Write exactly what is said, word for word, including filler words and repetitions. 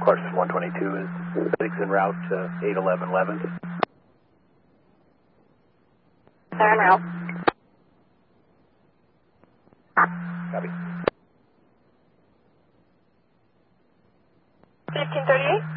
Clarkson one twenty-two is six en route to eight eleven Leaventh. They're en route. Copy. fifteen thirty-eight.